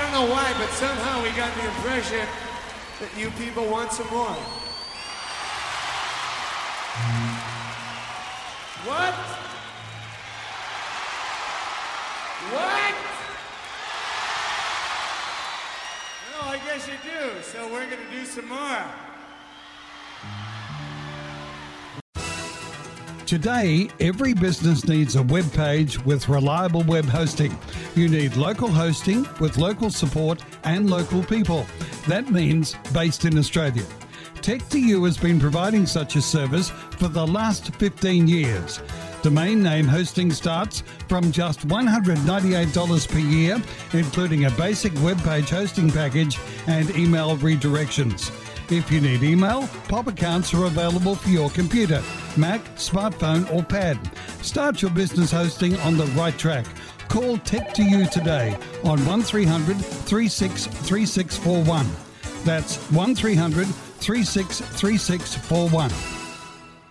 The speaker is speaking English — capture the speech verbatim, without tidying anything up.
don't know why, but somehow we got the impression that you people want some more. What? What? No, I guess you do. So we're going to do some more. Today, every business needs a web page with reliable web hosting. You need local hosting with local support and local people. That means based in Australia. Tech two U has been providing such a service for the last fifteen years. Domain name hosting starts from just one hundred ninety-eight dollars per year, including a basic web page hosting package and email redirections. If you need email, pop accounts are available for your computer, Mac, smartphone or pad. Start your business hosting on the right track. Call Tech two U today on one three hundred, three six three six four one. That's one three hundred, three six three six four one.